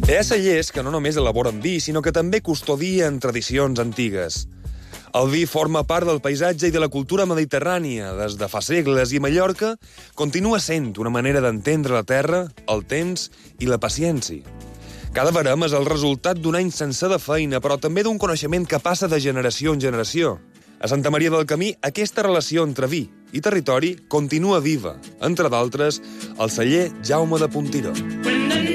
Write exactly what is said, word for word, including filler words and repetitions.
Hi ha cellers que no només elaboren vi, sinó que també custodien tradicions antigues. El vi forma part del paisatge i de la cultura mediterrània des de fa segles i Mallorca continua sent una manera d'entendre la terra, el temps i la paciència. Cada verem és el resultat d'un any sencer de feina, però també d'un coneixement que passa de generació en generació. A Santa Maria del Camí, aquesta relació entre vi i territori continua viva, entre d'altres, el celler Jaume de Puntira.